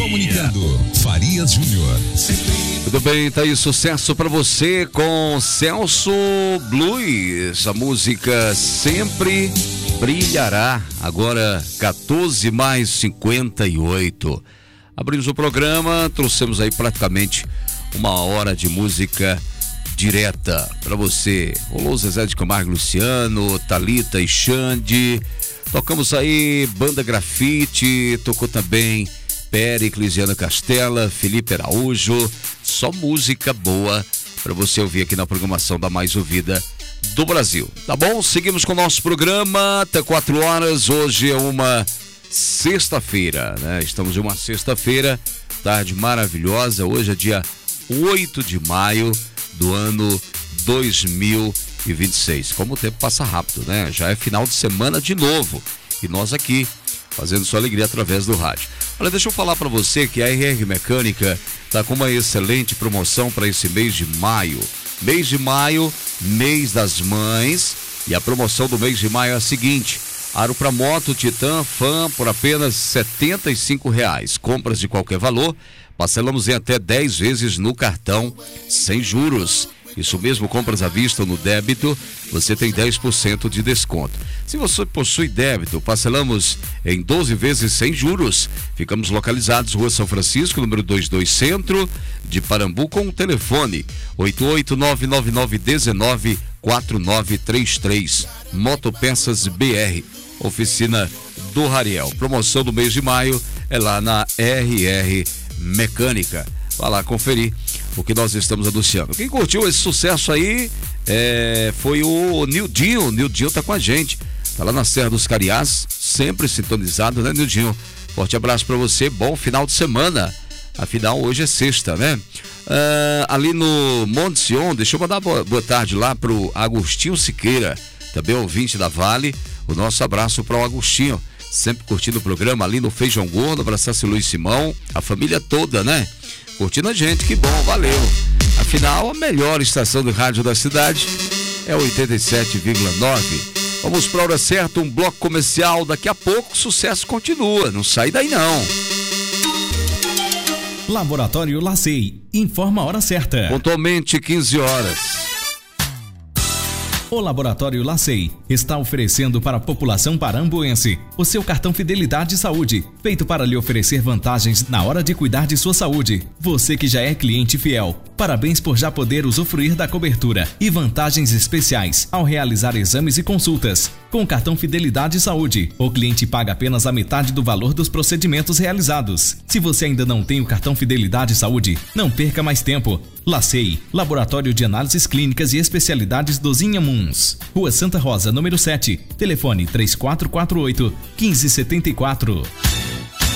Comunicando, Farias Júnior. Tudo bem, tá aí sucesso pra você com Celso Blues. A música Sempre Brilhará. Agora 14h58. Abrimos o programa, trouxemos aí praticamente uma hora de música direta pra você. Rolou Zezé de Camargo e Luciano, Thalita e Xande. Tocamos aí Banda Grafite, tocou também Péricles e Ana Castela, Felipe Araújo. Só música boa para você ouvir aqui na programação da mais ouvida do Brasil. Tá bom? Seguimos com o nosso programa até 4 horas. Hoje é uma sexta-feira, né? Estamos em uma sexta-feira, tarde maravilhosa. Hoje é dia 8 de maio do ano 2026. Como o tempo passa rápido, né? Já é final de semana de novo. E nós aqui, fazendo sua alegria através do rádio. Olha, deixa eu falar para você que a RR Mecânica está com uma excelente promoção para esse mês de maio. Mês de maio, mês das mães. E a promoção do mês de maio é a seguinte: aro para moto Titan Fan por apenas R$ 75,00. Compras de qualquer valor, parcelamos em até 10 vezes no cartão, sem juros. Isso mesmo, compras à vista ou no débito, você tem 10% de desconto. Se você possui débito, parcelamos em 12 vezes sem juros. Ficamos localizados Rua São Francisco, número 22 Centro de Parambu, com o telefone 88999194933. Motopeças BR, oficina do Rariel. Promoção do mês de maio é lá na RR Mecânica. Vai lá conferir o que nós estamos anunciando. Quem curtiu esse sucesso aí foi o Nildinho. O Nildinho tá com a gente, tá lá na Serra dos Cariás, sempre sintonizado, né, Nildinho? Forte abraço para você, bom final de semana. Afinal, hoje é sexta, né? Ali no Monte Sion, deixa eu mandar boa tarde lá pro Agostinho Siqueira, também ouvinte da Vale. O nosso abraço para o Agostinho, sempre curtindo o programa ali no Feijão Gordo. Abraçar Luiz Simão, a família toda, né? Curtindo a gente, que bom, valeu. Afinal, a melhor estação de rádio da cidade é 87,9. Vamos para a hora certa, um bloco comercial. Daqui a pouco o sucesso continua, não sai daí não. Laboratório Lacei, informa a hora certa. Pontualmente 15 horas. O Laboratório Lacei está oferecendo para a população parambuense o seu cartão Fidelidade Saúde, feito para lhe oferecer vantagens na hora de cuidar de sua saúde. Você que já é cliente fiel, parabéns por já poder usufruir da cobertura e vantagens especiais ao realizar exames e consultas. Com o cartão Fidelidade Saúde, o cliente paga apenas a metade do valor dos procedimentos realizados. Se você ainda não tem o cartão Fidelidade Saúde, não perca mais tempo. Lacei, Laboratório de Análises Clínicas e Especialidades dos Inhamuns. Rua Santa Rosa, número 7. Telefone 3448-1574.